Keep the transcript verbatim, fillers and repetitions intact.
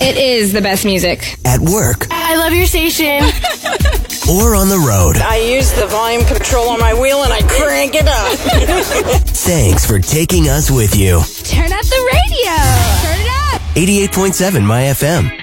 It is the best music. At work. I love your station. Or on the road. I use the volume control on my wheel and I crank it up. Thanks for taking us with you. Turn up the radio. Turn it up. eighty-eight point seven My F M.